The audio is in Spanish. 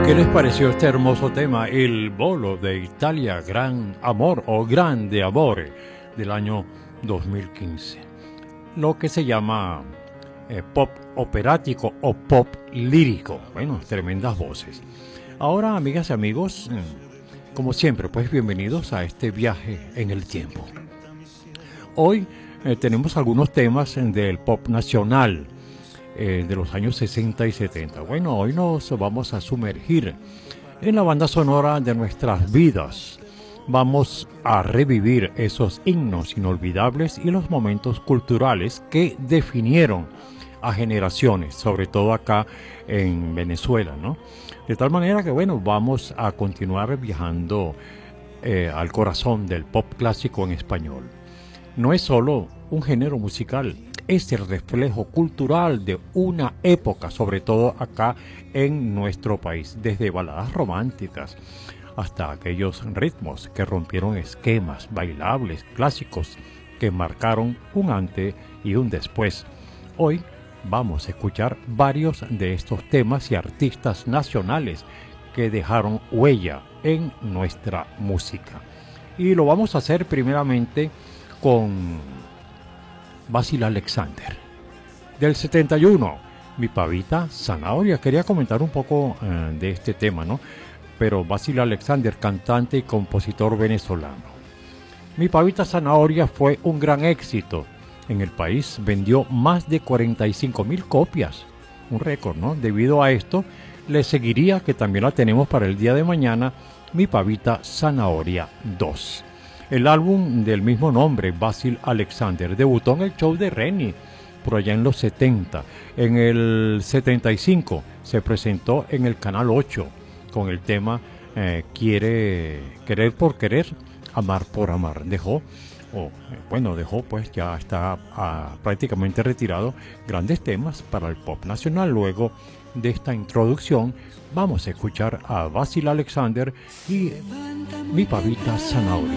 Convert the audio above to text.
¿Qué les pareció este hermoso tema, El Bolo de Italia, Gran Amor o Grande Amore del año 2015? Lo que se llama pop operático o pop lírico. Bueno, tremendas voces. Ahora, amigas y amigos, como siempre, pues bienvenidos a este viaje en el tiempo. Hoy tenemos algunos temas del pop nacional de los años 60 y 70. Bueno, hoy nos vamos a sumergir en la banda sonora de nuestras vidas. Vamos a revivir esos himnos inolvidables y los momentos culturales que definieron a generaciones, sobre todo acá en Venezuela, ¿no? De tal manera que, bueno, vamos a continuar viajando al corazón del pop clásico en español. No es solo un género musical, es el reflejo cultural de una época, sobre todo acá en nuestro país, desde baladas románticas hasta aquellos ritmos que rompieron esquemas bailables clásicos que marcaron un antes y un después. Hoy vamos a escuchar varios de estos temas y artistas nacionales que dejaron huella en nuestra música. Y lo vamos a hacer primeramente con Basil Alexander, del 71, Mi Pavita Zanahoria. Quería comentar un poco de este tema, ¿no? Pero Basil Alexander, cantante y compositor venezolano. Mi Pavita Zanahoria fue un gran éxito en el país, vendió más de 45,000 copias, un récord, ¿no? Debido a esto, le seguiría, que también la tenemos para el día de mañana, Mi Pavita Zanahoria 2. El álbum del mismo nombre, Basil Alexander, debutó en el show de Reni, por allá en los 70. En el 75 se presentó en el Canal 8 con el tema Querer por Querer, Amar por Amar. Dejó, pues ya está prácticamente retirado, grandes temas para el pop nacional. Luego de esta introducción, vamos a escuchar a Basil Alexander y Mi Pavita Zanahoria.